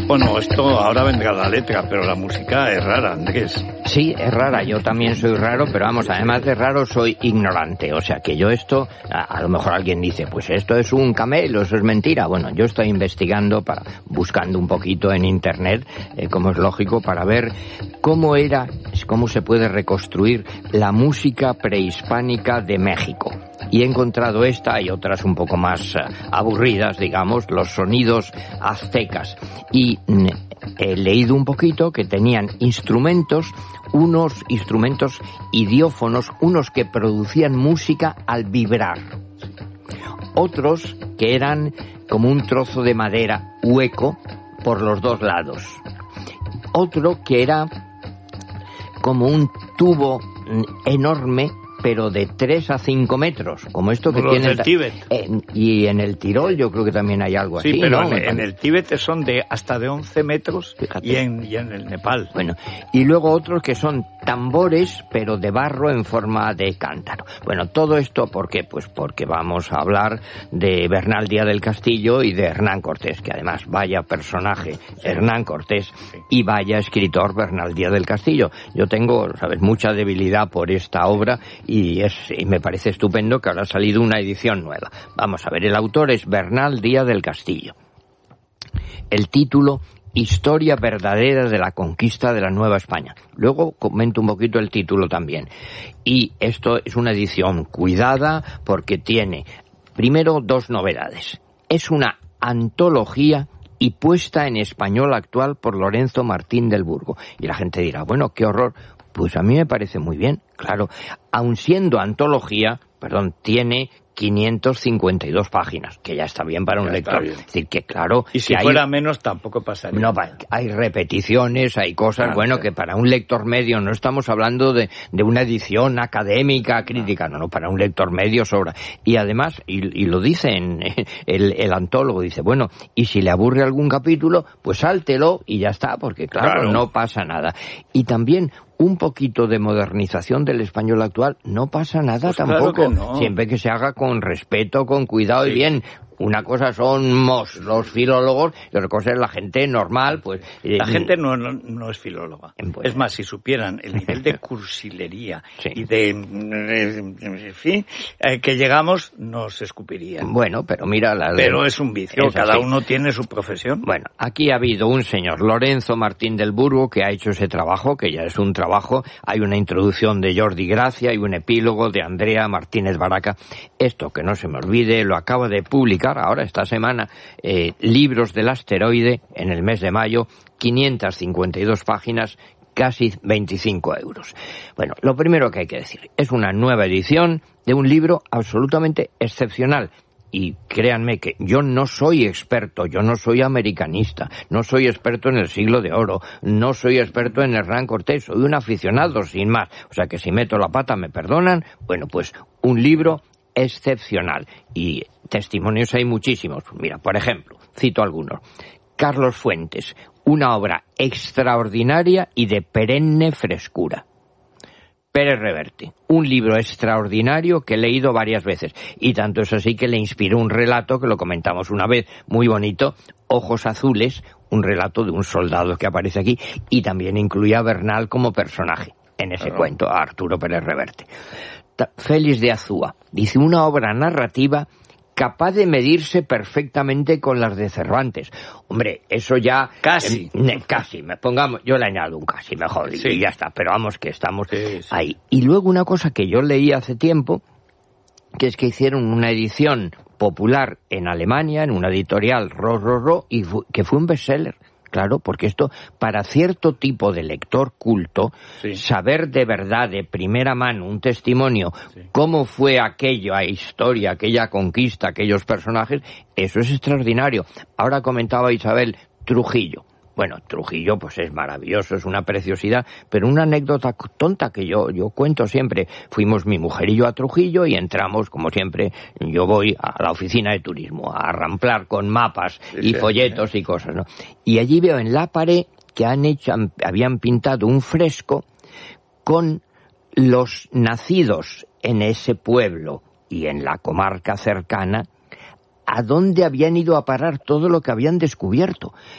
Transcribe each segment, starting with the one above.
Bueno, esto ahora vendrá la letra, pero la música es rara, Andrés. Sí, es rara, yo también soy raro, pero vamos, además de raro soy ignorante, o sea que yo esto, a lo mejor alguien dice, pues esto es un camelo, eso es mentira. Bueno, yo estoy investigando, buscando un poquito en internet, como es lógico, para ver cómo se puede reconstruir la música prehispánica de México. Y he encontrado esta y otras un poco más aburridas, digamos, los sonidos aztecas. Y he leído un poquito que tenían unos instrumentos idiófonos, unos que producían música al vibrar. Otros que eran como un trozo de madera hueco por los dos lados. Otro que era como un tubo enorme, pero de 3 a 5 metros, como esto que tiene el Tíbet. Y en el Tirol yo creo que también hay algo así. Sí, pero ¿no? en el Tíbet son hasta de 11 metros. Fíjate. Y en el Nepal. Bueno, y luego otros que son tambores, pero de barro en forma de cántaro. Bueno, todo esto, ¿por qué? Pues porque vamos a hablar de Bernal Díaz del Castillo y de Hernán Cortés, que además vaya personaje Hernán Cortés y vaya escritor Bernal Díaz del Castillo. Yo tengo, sabes, mucha debilidad por esta obra y me parece estupendo que ahora ha salido una edición nueva. Vamos a ver, el autor es Bernal Díaz del Castillo. El título, Historia verdadera de la conquista de la Nueva España. Luego comento un poquito el título también. Y esto es una edición cuidada porque tiene, primero, 2 novedades. Es una antología y puesta en español actual por Lorenzo Martín del Burgo. Y la gente dirá, bueno, qué horror. Pues a mí me parece muy bien, claro. Aun siendo antología, tiene 552 páginas, que ya está bien para un lector. Es decir, que claro... Y si fuera menos tampoco pasaría. No, hay repeticiones, hay cosas, que para un lector medio, no estamos hablando de una edición académica, crítica, no, para un lector medio sobra. Y además, y lo dice el antólogo, dice, bueno, y si le aburre algún capítulo, pues sáltelo y ya está, porque claro, no pasa nada. Y también un poquito de modernización del español actual, no pasa nada tampoco, claro que no. Siempre que se haga con respeto, con cuidado y bien. Una cosa somos los filólogos y otra cosa es la gente normal, pues... La gente no es filóloga. Es más, si supieran el nivel de cursilería y en fin, que llegamos, nos escupirían. Bueno, pero mira... Pero es un vicio, cada uno tiene su profesión. Bueno, aquí ha habido un señor, Lorenzo Martín del Burgo, que ha hecho ese trabajo, que ya es un trabajo. Hay una introducción de Jordi Gracia y un epílogo de Andrea Martínez Baraca. Esto, que no se me olvide, lo acaba de publicar ahora esta semana, Libros del Asteroide, en el mes de mayo, 552 páginas, casi 25 euros. Bueno, lo primero que hay que decir, es una nueva edición de un libro absolutamente excepcional. Y créanme que yo no soy experto, yo no soy americanista, no soy experto en el Siglo de Oro, no soy experto en Hernán Cortés, soy un aficionado sin más. O sea que si meto la pata me perdonan. Bueno, pues un libro excepcional. Y testimonios hay muchísimos. Mira, por ejemplo, cito algunos. Carlos Fuentes, una obra extraordinaria y de perenne frescura. Pérez Reverte, un libro extraordinario que he leído varias veces, y tanto es así que le inspiró un relato, que lo comentamos una vez, muy bonito, Ojos Azules, un relato de un soldado que aparece aquí, y también incluía a Bernal como personaje en ese cuento, a Arturo Pérez Reverte. Félix de Azúa, dice, una obra narrativa capaz de medirse perfectamente con las de Cervantes. Hombre, eso ya... Casi. Pongamos, yo le añado un casi, mejor, y ya está, pero vamos que estamos ahí. Y luego una cosa que yo leí hace tiempo, que es que hicieron una edición popular en Alemania, en una editorial, y que fue un bestseller. Claro, porque esto, para cierto tipo de lector culto, saber de verdad, de primera mano, un testimonio, cómo fue aquella historia, aquella conquista, aquellos personajes, eso es extraordinario. Ahora comentaba Isabel Trujillo. Bueno, Trujillo pues es maravilloso, es una preciosidad, pero una anécdota tonta que yo cuento siempre. Fuimos mi mujer y yo a Trujillo y entramos, como siempre, yo voy a la oficina de turismo, a ramplar con mapas y folletos y cosas, ¿no? Y allí veo en la pared que habían pintado un fresco con los nacidos en ese pueblo y en la comarca cercana, a dónde habían ido a parar todo lo que habían descubierto.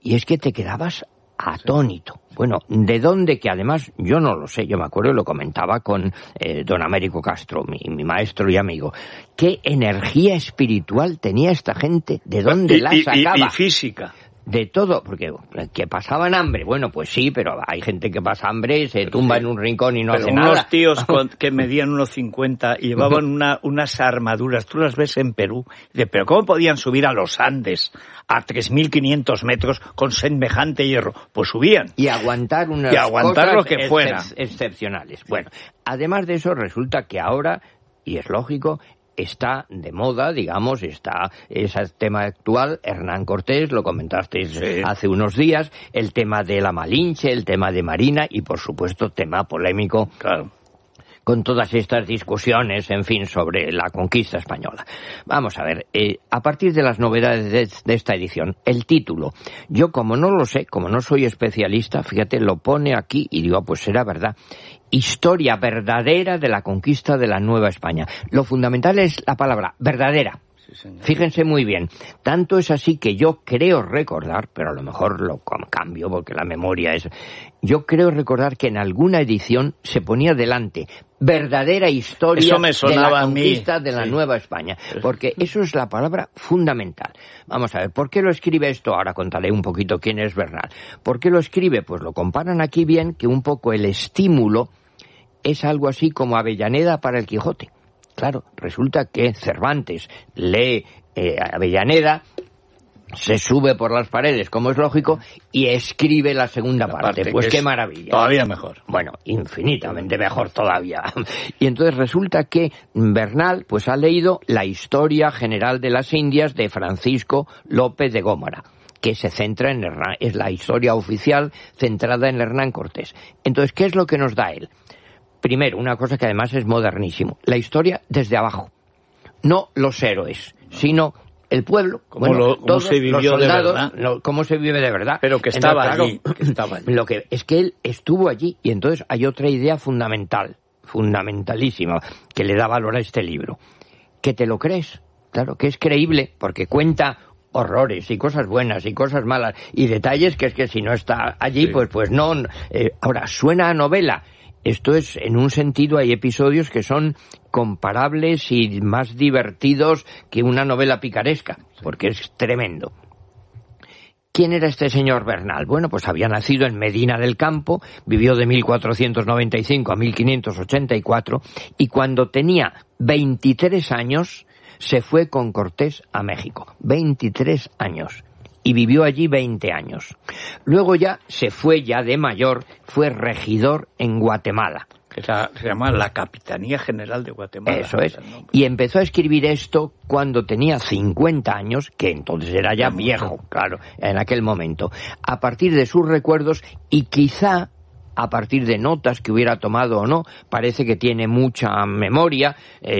y es que te quedabas atónito. Bueno, ¿de dónde? Que además yo no lo sé, yo me acuerdo y lo comentaba con don Américo Castro, mi maestro y amigo. ¿Qué energía espiritual tenía esta gente? ¿De dónde la sacaba? Y física. De todo, porque que pasaban hambre, bueno, pues sí, pero hay gente que pasa hambre, se tumba en un rincón y no hace nada. Unos tíos que medían 1,50 y llevaban unas armaduras, tú las ves en Perú, pero ¿cómo podían subir a los Andes a 3.500 metros con semejante hierro? Pues subían. Y aguantar unas cosas lo que fuera. Excepcionales. Bueno, además de eso, resulta que ahora, y es lógico, está de moda, digamos, está ese tema actual, Hernán Cortés, lo comentasteis hace unos días, el tema de la Malinche, el tema de Marina y, por supuesto, tema polémico. Claro. Con todas estas discusiones, en fin, sobre la conquista española. Vamos a ver, a partir de las novedades de esta edición, el título, yo como no lo sé, como no soy especialista, fíjate, lo pone aquí y digo, pues será verdad. Historia verdadera de la conquista de la Nueva España. Lo fundamental es la palabra verdadera. Fíjense muy bien. Tanto es así que yo creo recordar, pero a lo mejor lo cambio porque la memoria es... Yo creo recordar que en alguna edición se ponía delante verdadera historia de la conquista de la Nueva España. Porque eso es la palabra fundamental. Vamos a ver, ¿por qué lo escribe esto? Ahora contaré un poquito quién es Bernal. ¿Por qué lo escribe? Pues lo comparan aquí bien, que un poco el estímulo es algo así como Avellaneda para el Quijote. Claro, resulta que Cervantes lee Avellaneda, se sube por las paredes, como es lógico, y escribe la segunda parte. Pues qué maravilla. Todavía mejor. Bueno, infinitamente mejor todavía. Y entonces resulta que Bernal pues ha leído la Historia General de las Indias de Francisco López de Gómara, que se centra en Hernán, es la historia oficial centrada en Hernán Cortés. Entonces, ¿qué es lo que nos da él? Primero, una cosa que además es modernísimo, la historia desde abajo. No los héroes, sino el pueblo, cómo se vivió los soldados, de verdad. Cómo se vive de verdad. Pero que estaba allí. Lo que es que él estuvo allí, y entonces hay otra idea fundamentalísima, que le da valor a este libro. Que te lo crees, claro, que es creíble, porque cuenta horrores y cosas buenas y cosas malas, y detalles que es que si no está allí, pues no. Ahora, suena a novela. Esto es, en un sentido, hay episodios que son comparables y más divertidos que una novela picaresca, porque es tremendo. ¿Quién era este señor Bernal? Bueno, pues había nacido en Medina del Campo, vivió de 1495 a 1584, y cuando tenía 23 años se fue con Cortés a México. 23 años. Y vivió allí 20 años. Luego ya se fue, ya de mayor, fue regidor en Guatemala. Se llama la Capitanía General de Guatemala. Eso es. Y empezó a escribir esto cuando tenía 50 años, que entonces era ya viejo, claro, en aquel momento. A partir de sus recuerdos y quizá a partir de notas que hubiera tomado o no, parece que tiene mucha memoria.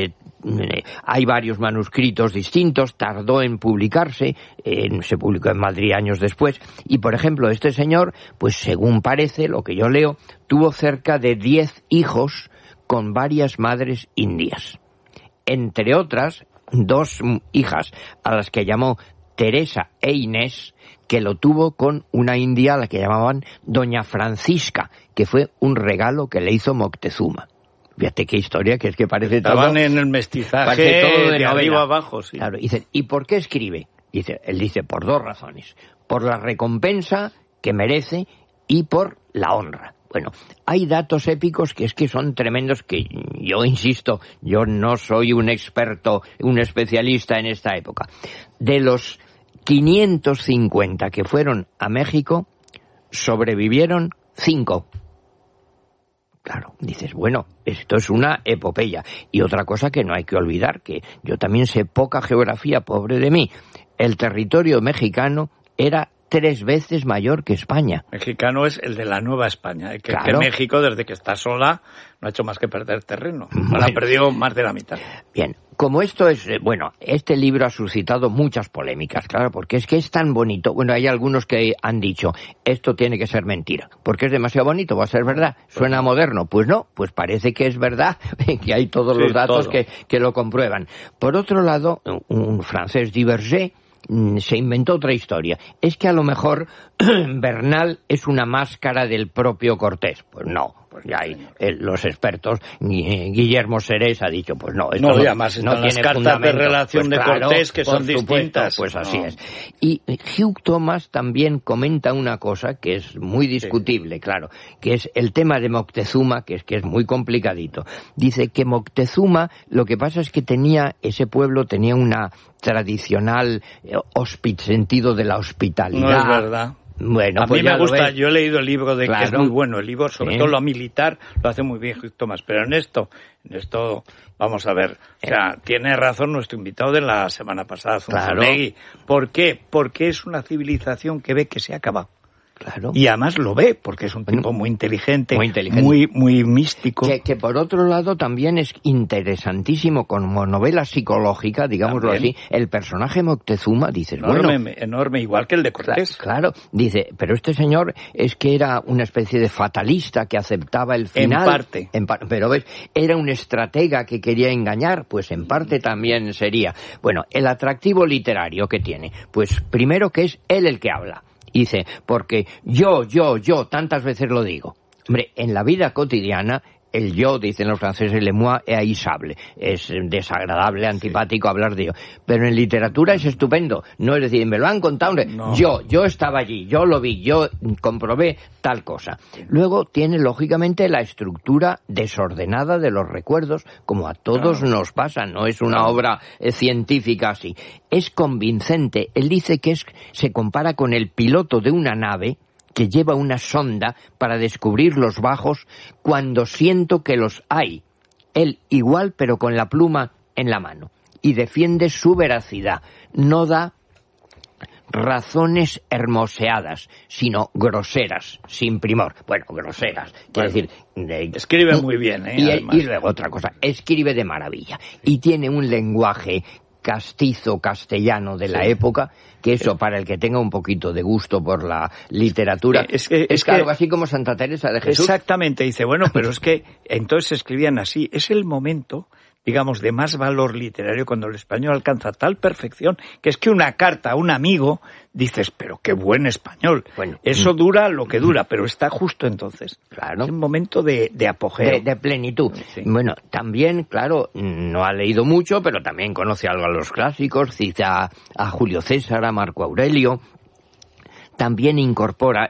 Hay varios manuscritos distintos, tardó en publicarse, se publicó en Madrid años después, y por ejemplo este señor, pues según parece, lo que yo leo, tuvo cerca de 10 hijos con varias madres indias. Entre otras, 2 hijas a las que llamó Teresa e Inés, que lo tuvo con una india a la que llamaban Doña Francisca, que fue un regalo que le hizo Moctezuma. Fíjate qué historia, que es que parece todo... Estaban en el mestizaje todo de arriba abajo, sí. Claro, dice, ¿y por qué escribe? Él dice, por 2 razones. Por la recompensa que merece y por la honra. Bueno, hay datos épicos que es que son tremendos, que yo insisto, yo no soy un experto, un especialista en esta época. De los 550 que fueron a México, sobrevivieron 5. Claro, dices, bueno, esto es una epopeya. Y otra cosa que no hay que olvidar, que yo también sé poca geografía, pobre de mí. El territorio mexicano era 3 veces mayor que España. Mexicano es el de la Nueva España. Que México, desde que está sola, no ha hecho más que perder terreno. Ahora ha perdido más de la mitad. Bien, como esto es... Bueno, este libro ha suscitado muchas polémicas, claro, porque es que es tan bonito. Bueno, hay algunos que han dicho, esto tiene que ser mentira, porque es demasiado bonito, va a ser verdad. Suena moderno. Pues no, pues parece que es verdad, que hay todos los datos que lo comprueban. Por otro lado, un francés, Diverger, se inventó otra historia. Es que a lo mejor Bernal es una máscara del propio Cortés. Pues no. Pues ya hay los expertos, Guillermo Serés ha dicho, pues no, esto además no tiene las cartas de relación pues de claro, Cortés que son supuesto, distintas. pues así es. Y Hugh Thomas también comenta una cosa que es muy discutible, claro, que es el tema de Moctezuma, que es muy complicadito. Dice que Moctezuma, lo que pasa es que ese pueblo tenía una tradicional sentido de la hospitalidad. No es verdad. Bueno, a pues mí me gusta, yo he leído el libro claro. que es muy bueno, el libro, sobre todo lo militar, lo hace muy bien Hugh Thomas, pero en esto, vamos a ver, o sea, tiene razón nuestro invitado de la semana pasada, Zunzunegui. Claro. ¿Por qué? Porque es una civilización que ve que se acaba. Claro. Y además lo ve, porque es un tipo muy inteligente, muy místico. Que por otro lado también es interesantísimo como novela psicológica, digámoslo también. Así, el personaje Moctezuma, dices, enorme, igual que el de Cortés. Claro, dice, pero este señor es que era una especie de fatalista que aceptaba el final. En parte. Pero ves, era un estratega que quería engañar, pues en parte también sería. Bueno, el atractivo literario que tiene, pues primero que es él el que habla. Dice, porque yo, tantas veces lo digo. Hombre, en la vida cotidiana, el yo, dicen los franceses, le moi est haïssable. Es desagradable, antipático hablar de yo. Pero en literatura es estupendo. No es decir, me lo han contado. No. Yo estaba allí, yo lo vi, yo comprobé tal cosa. Luego tiene, lógicamente, la estructura desordenada de los recuerdos, como a todos nos pasa. No es una obra científica así. Es convincente. Él dice que se compara con el piloto de una nave que lleva una sonda para descubrir los bajos cuando siento que los hay. Él igual, pero con la pluma en la mano. Y defiende su veracidad. No da razones hermoseadas, sino groseras, sin primor. Bueno, groseras. Quiero decir, escribe muy bien, y luego otra cosa, escribe de maravilla. Y tiene un lenguaje castizo castellano de la época, que eso para el que tenga un poquito de gusto por la literatura es algo así como Santa Teresa de Jesús. Exactamente, dice, bueno, pero es que entonces escribían así, es el momento, digamos, de más valor literario cuando el español alcanza tal perfección que es que una carta a un amigo dices, pero qué buen español. Bueno, eso dura lo que dura, pero está justo entonces. Claro. Es un momento de apogeo. De plenitud. Sí. Bueno, también, claro, no ha leído mucho, pero también conoce algo a los clásicos, cita a Julio César, a Marco Aurelio. También incorpora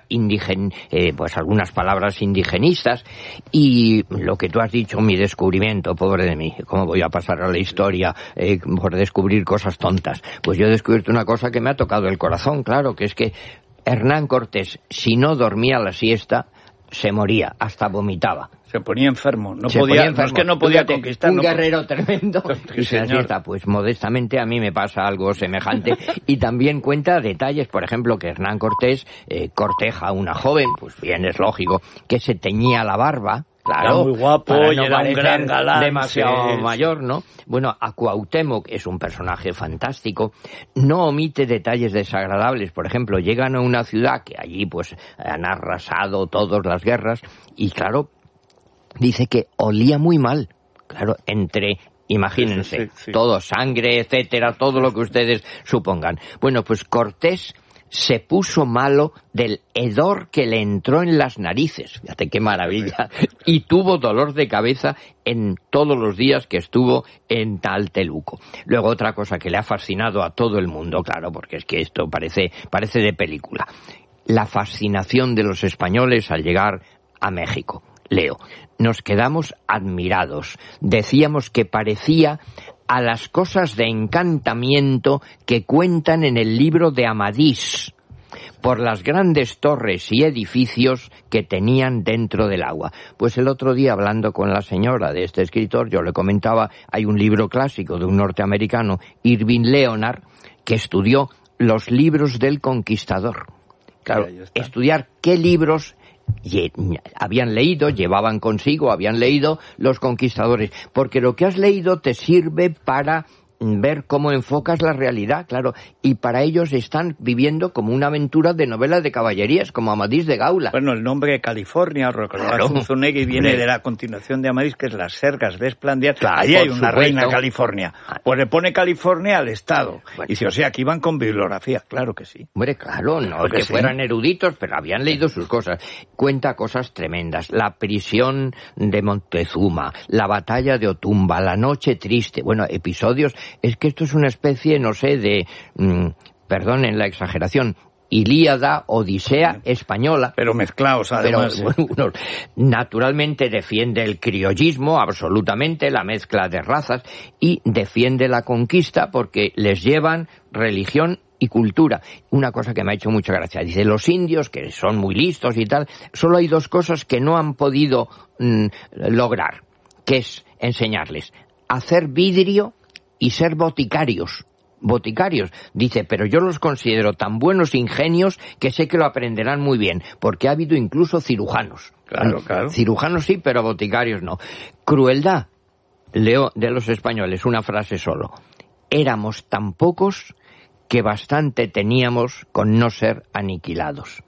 pues algunas palabras indigenistas y lo que tú has dicho, mi descubrimiento, pobre de mí, ¿cómo voy a pasar a la historia por descubrir cosas tontas? Pues yo he descubierto una cosa que me ha tocado el corazón, claro, que es que Hernán Cortés, si no dormía la siesta, se moría, hasta vomitaba. Se ponía enfermo, no es que no podía conquistar. Un guerrero tremendo. Y siesta, pues modestamente a mí me pasa algo semejante. Y también cuenta detalles, por ejemplo, que Hernán Cortés corteja a una joven, pues bien, es lógico, que se teñía la barba. Claro, era muy guapo y era un gran galán. Demasiado mayor, ¿no? Bueno, a Cuauhtémoc es un personaje fantástico. No omite detalles desagradables. Por ejemplo, llegan a una ciudad que allí pues han arrasado todas las guerras y claro, dice que olía muy mal. Claro, imagínense, todo, sangre, etcétera, todo lo que ustedes supongan. Bueno, pues Cortés se puso malo del hedor que le entró en las narices. Fíjate qué maravilla. Y tuvo dolor de cabeza en todos los días que estuvo en Talteluco. Luego otra cosa que le ha fascinado a todo el mundo, claro, porque es que esto parece de película. La fascinación de los españoles al llegar a México. Leo, nos quedamos admirados. Decíamos que parecía a las cosas de encantamiento que cuentan en el libro de Amadís, por las grandes torres y edificios que tenían dentro del agua. Pues el otro día, hablando con la señora de este escritor, yo le comentaba, hay un libro clásico de un norteamericano, Irving Leonard, que estudió los libros del conquistador. Claro, estudiar qué libros habían leído, llevaban consigo, habían leído los conquistadores, porque lo que has leído te sirve para ver cómo enfocas la realidad, claro, y para ellos están viviendo como una aventura de novela de caballerías, como Amadís de Gaula. Bueno, el nombre de California, recordad, Zunzunegui viene de la continuación de Amadís, que es las Sergas de Esplandiar. Claro, ahí hay una supuesto. reina California. Pues le pone California al Estado. Bueno. Y dice, o sea, que iban con bibliografía. Claro que sí. Hombre, claro, no Porque es que fueran eruditos, pero habían leído sus cosas. Cuenta cosas tremendas. La prisión de Montezuma, la batalla de Otumba, la noche triste. Bueno, episodios. Es que esto es una especie, no sé, de... perdonen la exageración, Ilíada, Odisea española. Pero mezclados, además. Pero, bueno, naturalmente defiende el criollismo, absolutamente, la mezcla de razas, y defiende la conquista porque les llevan religión y cultura. Una cosa que me ha hecho mucha gracia. Dice, los indios, que son muy listos y tal, solo hay 2 cosas que no han podido lograr, que es enseñarles hacer vidrio y ser boticarios. Dice, pero yo los considero tan buenos ingenios que sé que lo aprenderán muy bien, porque ha habido incluso cirujanos. Claro, claro. Cirujanos sí, pero boticarios no. Crueldad, leo de los españoles, una frase solo. Éramos tan pocos que bastante teníamos con no ser aniquilados.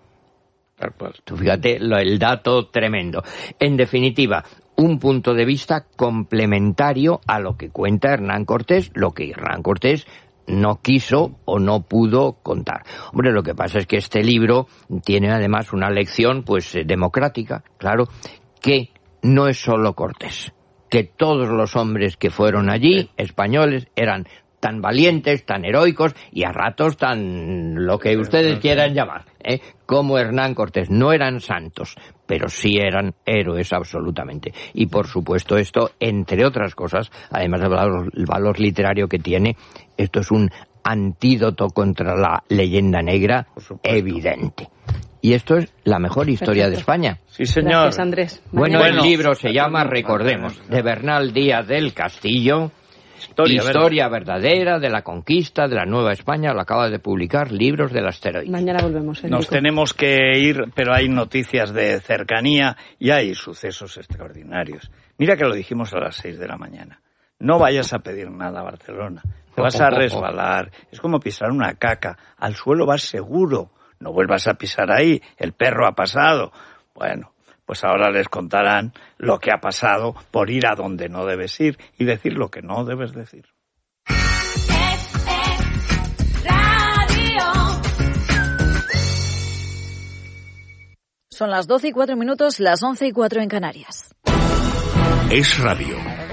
Tú fíjate el dato tremendo. En definitiva, un punto de vista complementario a lo que cuenta Hernán Cortés, lo que Hernán Cortés no quiso o no pudo contar. Hombre, lo que pasa es que este libro tiene además una lección, pues, democrática, claro, que no es solo Cortés, que todos los hombres que fueron allí, españoles, eran tan valientes, tan heroicos y a ratos tan lo que ustedes quieran llamar, como Hernán Cortés. No eran santos, pero sí eran héroes absolutamente. Y por supuesto esto, entre otras cosas, además del valor literario que tiene, esto es un antídoto contra la leyenda negra evidente. Y esto es la mejor historia de España. Sí, señor. Gracias, Andrés. Bueno, el libro se llama, recordemos, de Bernal Díaz del Castillo, Historia verdadera de la conquista de la Nueva España. Lo acaba de publicar, Libros del Asteroide. Mañana volvemos, Federico. Nos tenemos que ir, pero hay noticias de cercanía y hay sucesos extraordinarios. Mira que lo dijimos a las 6 de la mañana. No vayas a pedir nada a Barcelona. Te vas a resbalar. Es como pisar una caca. Al suelo vas seguro. No vuelvas a pisar ahí. El perro ha pasado. Bueno, pues ahora les contarán lo que ha pasado por ir a donde no debes ir y decir lo que no debes decir. Son las 12:04, las 11:04 en Canarias. Es Radio.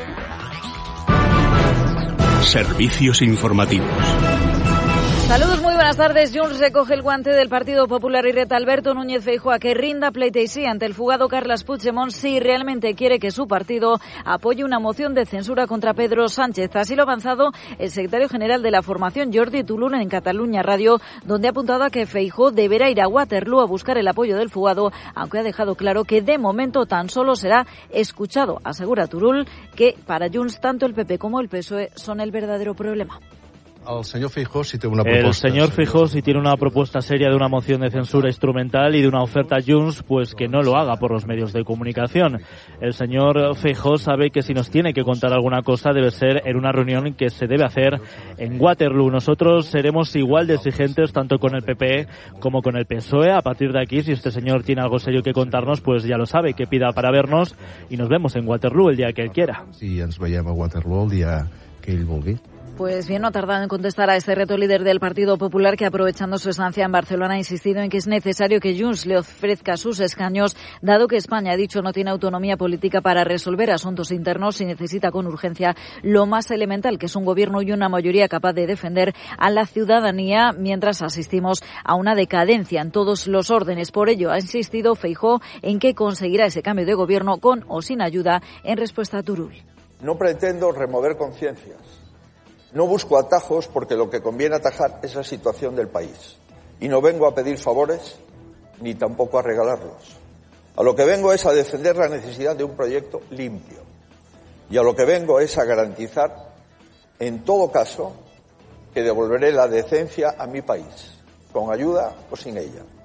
Servicios informativos. Saludos, muy buenas tardes. Junts recoge el guante del Partido Popular y reta a Alberto Núñez Feijóo a que rinda pleitesía ante el fugado Carles Puigdemont si realmente quiere que su partido apoye una moción de censura contra Pedro Sánchez. Así lo ha avanzado el secretario general de la formación, Jordi Turull, en Cataluña Radio, donde ha apuntado a que Feijóo deberá ir a Waterloo a buscar el apoyo del fugado, aunque ha dejado claro que de momento tan solo será escuchado. Asegura Turull que para Junts tanto el PP como el PSOE son el verdadero problema. El señor Feijóo sí tiene una propuesta. El señor Feijóo si tiene una propuesta seria de una moción de censura instrumental y de una oferta a Junts, pues que no lo haga por los medios de comunicación. El señor Feijóo sabe que si nos tiene que contar alguna cosa debe ser en una reunión que se debe hacer en Waterloo. Nosotros seremos igual de exigentes tanto con el PP como con el PSOE. A partir de aquí, si este señor tiene algo serio que contarnos, pues ya lo sabe, que pida para vernos y nos vemos en Waterloo el día que él quiera. Sí, ens veiem a Waterloo el día que ell vulgui. Pues bien, no ha tardado en contestar a este reto líder del Partido Popular que, aprovechando su estancia en Barcelona, ha insistido en que es necesario que Junts le ofrezca sus escaños, dado que España, ha dicho, no tiene autonomía política para resolver asuntos internos y necesita con urgencia lo más elemental, que es un gobierno y una mayoría capaz de defender a la ciudadanía, mientras asistimos a una decadencia en todos los órdenes. Por ello, ha insistido Feijóo en que conseguirá ese cambio de gobierno con o sin ayuda, en respuesta a Turull. No pretendo remover conciencias. No busco atajos porque lo que conviene atajar es la situación del país. Y no vengo a pedir favores ni tampoco a regalarlos. A lo que vengo es a defender la necesidad de un proyecto limpio. Y a lo que vengo es a garantizar, en todo caso, que devolveré la decencia a mi país, con ayuda o sin ella.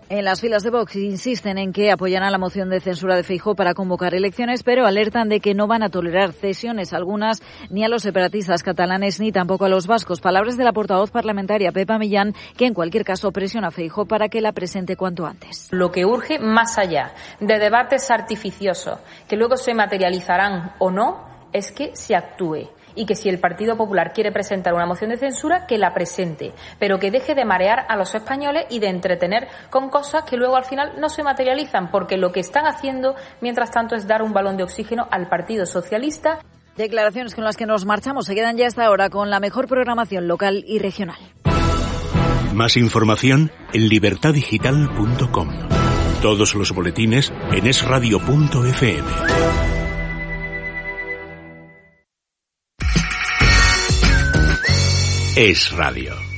En las filas de Vox insisten en que apoyarán la moción de censura de Feijóo para convocar elecciones, pero alertan de que no van a tolerar cesiones algunas ni a los separatistas catalanes ni tampoco a los vascos. Palabras de la portavoz parlamentaria Pepa Millán, que en cualquier caso presiona a Feijóo para que la presente cuanto antes. Lo que urge, más allá de debates artificiosos que luego se materializarán o no, es que se actúe. Y que si el Partido Popular quiere presentar una moción de censura, que la presente, pero que deje de marear a los españoles y de entretener con cosas que luego al final no se materializan, porque lo que están haciendo, mientras tanto, es dar un balón de oxígeno al Partido Socialista. Declaraciones con las que nos marchamos. Se quedan ya hasta ahora con la mejor programación local y regional. Más información en libertadigital.com. Todos los boletines en esradio.fm. Es Radio.